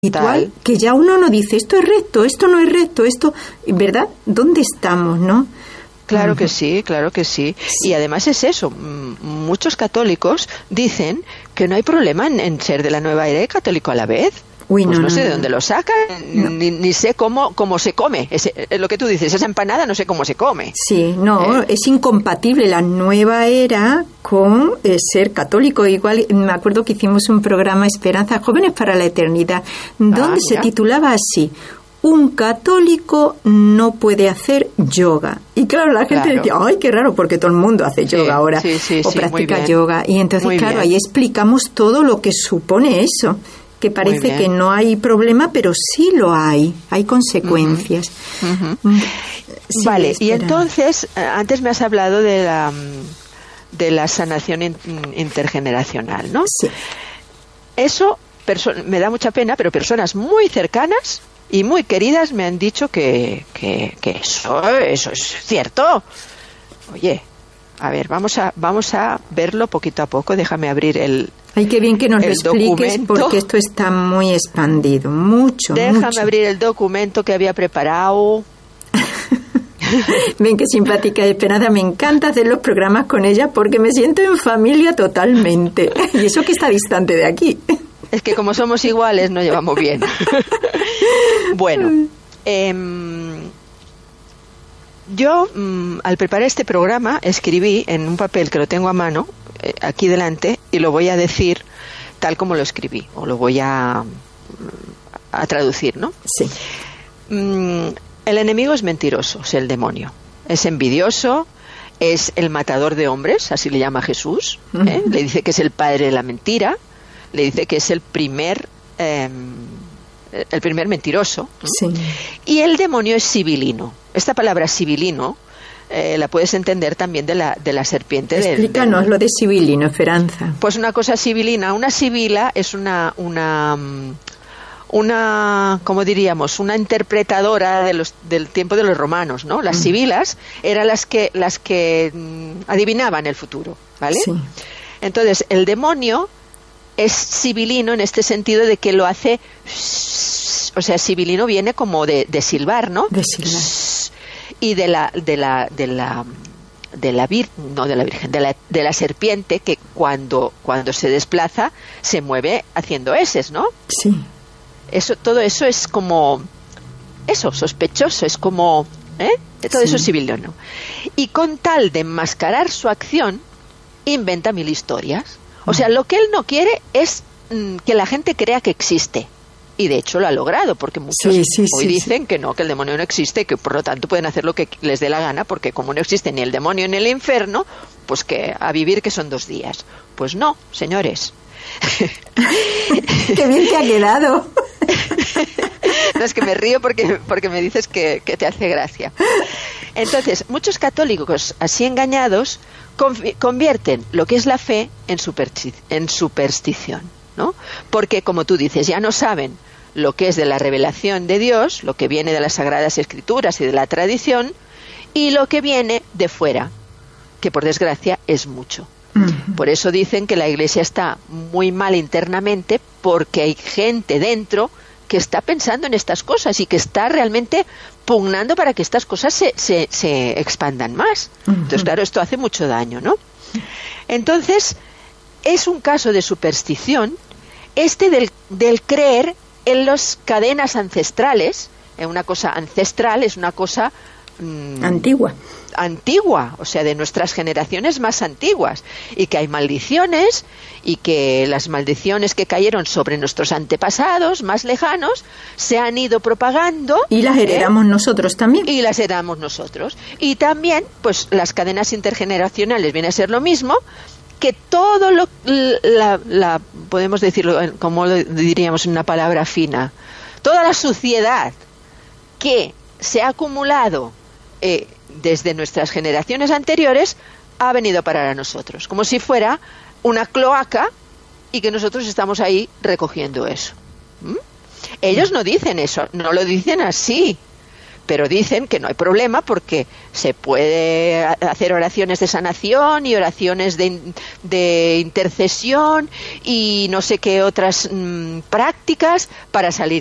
espiritual, que ya uno no dice, esto es recto, esto no es recto, esto, ¿verdad? ¿Dónde estamos, no? Claro que sí, claro que sí. Y además es eso, muchos católicos dicen que no hay problema en ser de la nueva era y católico a la vez. Uy, pues no sé de no. dónde lo sacan, ni sé cómo se come. Es lo que tú dices, esa empanada no sé cómo se come. Sí, no, es incompatible la nueva era con ser católico. Igual me acuerdo que hicimos un programa Esperanza Jóvenes para la Eternidad, donde se titulaba así: un católico no puede hacer yoga. Y claro, la gente decía, ay, qué raro, porque todo el mundo hace yoga ahora, o practica yoga. Y entonces, claro, ahí explicamos todo lo que supone eso, que parece que no hay problema, pero sí lo hay consecuencias. Sí, vale, y entonces, antes me has hablado de la sanación intergeneracional, ¿no? Sí. Eso me da mucha pena, pero personas muy cercanas y muy queridas me han dicho que eso es cierto. Oye, a ver, vamos a verlo poquito a poco. Déjame abrir Ay, qué bien que nos lo expliques, documento. porque esto está muy expandido, mucho. Déjame abrir el documento que había preparado. Ven, qué simpática Esperanza, me encanta hacer los programas con ella porque me siento en familia totalmente. Y eso que está distante de aquí. Es que como somos iguales nos llevamos bien. Bueno, yo al preparar este programa escribí en un papel que lo tengo a mano, aquí delante, y lo voy a decir tal como lo escribí, o lo voy a traducir, ¿no? Sí. El enemigo es mentiroso, es el demonio. Es envidioso, es el matador de hombres, así le llama Jesús. Le dice que es el padre de la mentira, le dice que es el primer mentiroso. Sí. Y el demonio es sibilino. Esta palabra sibilino la puedes entender también de la serpiente. Explícanos lo de sibilino, Esperanza. Pues una cosa sibilina. Una sibila es una ¿cómo diríamos? Una interpretadora del tiempo de los romanos, ¿no? Las sibilas eran las que adivinaban el futuro, ¿vale? Sí. Entonces, el demonio es sibilino en este sentido de que lo hace, o sea, sibilino viene como de silbar, ¿no? De silbar. Y de la serpiente, que cuando se desplaza se mueve haciendo eses, ¿no? Sí. Todo eso es como sospechoso, es como todo eso es sibilino. Y con tal de enmascarar su acción, inventa 1000 historias. O sea, lo que él no quiere es que la gente crea que existe. Y de hecho lo ha logrado, porque muchos hoy dicen que no, que el demonio no existe, que por lo tanto pueden hacer lo que les dé la gana, porque como no existe ni el demonio ni el infierno, pues que a vivir que son 2 días. Pues no, señores. ¡Qué bien te ha quedado! No, es que me río porque me dices que te hace gracia. Entonces, muchos católicos así engañados convierten lo que es la fe en superstición, ¿no? Porque, como tú dices, ya no saben lo que es de la revelación de Dios, lo que viene de las Sagradas Escrituras y de la tradición, y lo que viene de fuera, que por desgracia es mucho. Por eso dicen que la Iglesia está muy mal internamente, porque hay gente dentro que está pensando en estas cosas y que está realmente pugnando para que estas cosas se expandan más. Entonces, claro, esto hace mucho daño, ¿no? Entonces, es un caso de superstición del creer en las cadenas ancestrales. Una cosa ancestral es una cosa antigua, o sea, de nuestras generaciones más antiguas, y que hay maldiciones, y que las maldiciones que cayeron sobre nuestros antepasados más lejanos se han ido propagando, y las heredamos nosotros también. Y las heredamos nosotros. Y también, pues, las cadenas intergeneracionales viene a ser lo mismo, que todo podemos decirlo, como lo diríamos en una palabra fina, toda la suciedad que se ha acumulado desde nuestras generaciones anteriores ha venido a parar a nosotros, como si fuera una cloaca, y que nosotros estamos ahí recogiendo eso. Ellos no dicen eso, no lo dicen así, pero dicen que no hay problema porque se puede hacer oraciones de sanación y oraciones de intercesión y no sé qué otras prácticas para salir